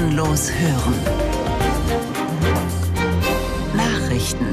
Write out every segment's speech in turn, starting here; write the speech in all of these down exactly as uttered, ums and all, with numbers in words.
Grenzenlos hören. Nachrichten.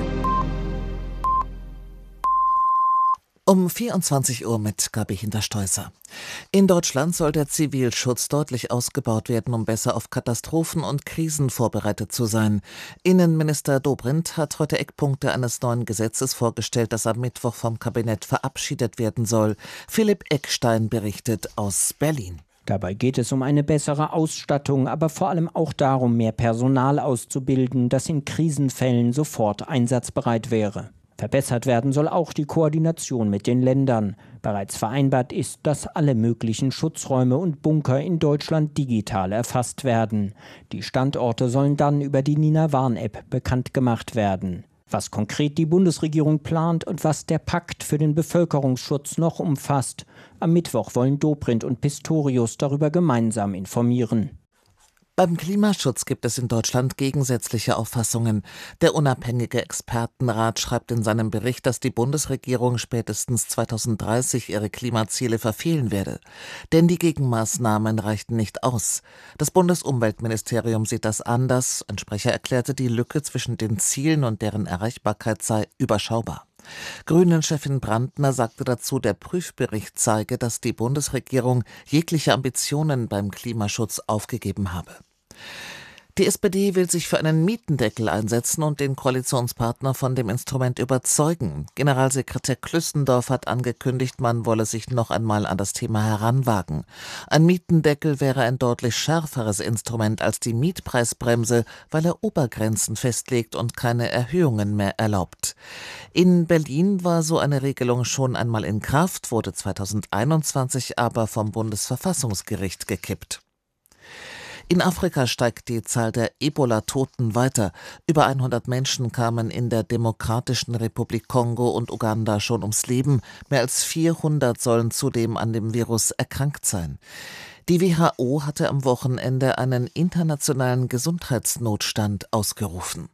Um vierundzwanzig Uhr mit Gabi Hintersteußer. In Deutschland soll der Zivilschutz deutlich ausgebaut werden, um besser auf Katastrophen und Krisen vorbereitet zu sein. Innenminister Dobrindt hat heute Eckpunkte eines neuen Gesetzes vorgestellt, das am Mittwoch vom Kabinett verabschiedet werden soll. Philipp Eckstein berichtet aus Berlin. Dabei geht es um eine bessere Ausstattung, aber vor allem auch darum, mehr Personal auszubilden, das in Krisenfällen sofort einsatzbereit wäre. Verbessert werden soll auch die Koordination mit den Ländern. Bereits vereinbart ist, dass alle möglichen Schutzräume und Bunker in Deutschland digital erfasst werden. Die Standorte sollen dann über die Nina-Warn-App bekannt gemacht werden. Was konkret die Bundesregierung plant und was der Pakt für den Bevölkerungsschutz noch umfasst. Am Mittwoch wollen Dobrindt und Pistorius darüber gemeinsam informieren. Beim Klimaschutz gibt es in Deutschland gegensätzliche Auffassungen. Der unabhängige Expertenrat schreibt in seinem Bericht, dass die Bundesregierung spätestens zweitausenddreißig ihre Klimaziele verfehlen werde. Denn die Gegenmaßnahmen reichten nicht aus. Das Bundesumweltministerium sieht das anders. Ein Sprecher erklärte, die Lücke zwischen den Zielen und deren Erreichbarkeit sei überschaubar. Grünen-Chefin Brandner sagte dazu, der Prüfbericht zeige, dass die Bundesregierung jegliche Ambitionen beim Klimaschutz aufgegeben habe. Die S P D will sich für einen Mietendeckel einsetzen und den Koalitionspartner von dem Instrument überzeugen. Generalsekretär Klüssendorf hat angekündigt, man wolle sich noch einmal an das Thema heranwagen. Ein Mietendeckel wäre ein deutlich schärferes Instrument als die Mietpreisbremse, weil er Obergrenzen festlegt und keine Erhöhungen mehr erlaubt. In Berlin war so eine Regelung schon einmal in Kraft, wurde zweitausendeinundzwanzig aber vom Bundesverfassungsgericht gekippt. In Afrika steigt die Zahl der Ebola-Toten weiter. Über hundert Menschen kamen in der Demokratischen Republik Kongo und Uganda schon ums Leben. Mehr als vierhundert sollen zudem an dem Virus erkrankt sein. Die W H O hatte am Wochenende einen internationalen Gesundheitsnotstand ausgerufen.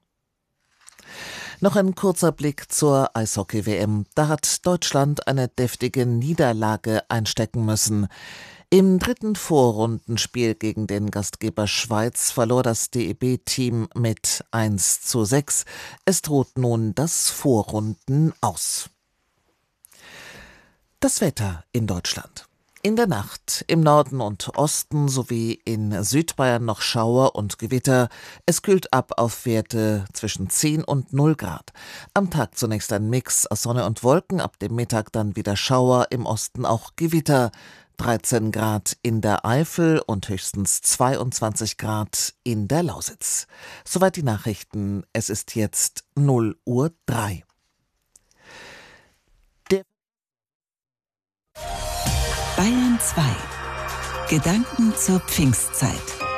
Noch ein kurzer Blick zur Eishockey-W M. Da hat Deutschland eine deftige Niederlage einstecken müssen. Im dritten Vorrundenspiel gegen den Gastgeber Schweiz verlor das D E B-Team mit eins zu sechs. Es droht nun das Vorrunden aus. Das Wetter in Deutschland. In der Nacht im Norden und Osten sowie in Südbayern noch Schauer und Gewitter. Es kühlt ab auf Werte zwischen zehn und null Grad. Am Tag zunächst ein Mix aus Sonne und Wolken, ab dem Mittag dann wieder Schauer, im Osten auch Gewitter. dreizehn Grad in der Eifel und höchstens zweiundzwanzig Grad in der Lausitz. Soweit die Nachrichten. Es ist jetzt null Uhr drei. Der Bayern zwei. Gedanken zur Pfingstzeit.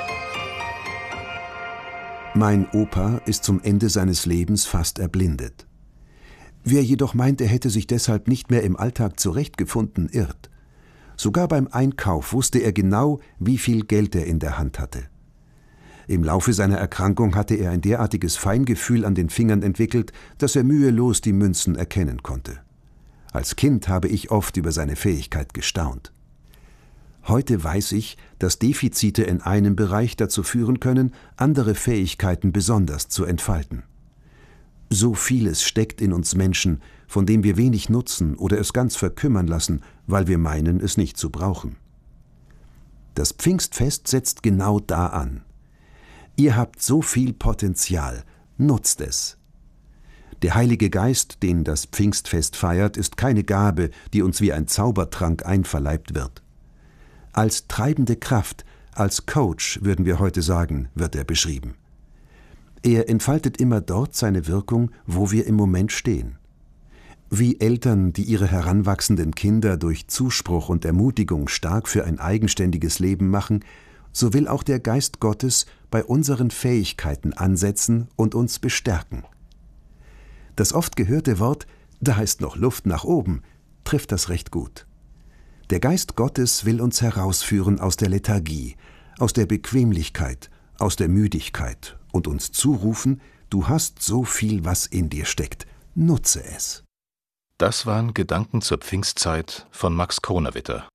Mein Opa ist zum Ende seines Lebens fast erblindet. Wer jedoch meint, er hätte sich deshalb nicht mehr im Alltag zurechtgefunden, irrt. Sogar beim Einkauf wusste er genau, wie viel Geld er in der Hand hatte. Im Laufe seiner Erkrankung hatte er ein derartiges Feingefühl an den Fingern entwickelt, dass er mühelos die Münzen erkennen konnte. Als Kind habe ich oft über seine Fähigkeit gestaunt. Heute weiß ich, dass Defizite in einem Bereich dazu führen können, andere Fähigkeiten besonders zu entfalten. So vieles steckt in uns Menschen, von dem wir wenig nutzen oder es ganz verkümmern lassen, weil wir meinen, es nicht zu brauchen. Das Pfingstfest setzt genau da an. Ihr habt so viel Potenzial, nutzt es. Der Heilige Geist, den das Pfingstfest feiert, ist keine Gabe, die uns wie ein Zaubertrank einverleibt wird. Als treibende Kraft, als Coach, würden wir heute sagen, wird er beschrieben. Er entfaltet immer dort seine Wirkung, wo wir im Moment stehen. Wie Eltern, die ihre heranwachsenden Kinder durch Zuspruch und Ermutigung stark für ein eigenständiges Leben machen, so will auch der Geist Gottes bei unseren Fähigkeiten ansetzen und uns bestärken. Das oft gehörte Wort, da ist noch Luft nach oben, trifft das recht gut. Der Geist Gottes will uns herausführen aus der Lethargie, aus der Bequemlichkeit, aus der Müdigkeit und uns zurufen, du hast so viel, was in dir steckt, nutze es. Das waren Gedanken zur Pfingstzeit von Max Kronawitter.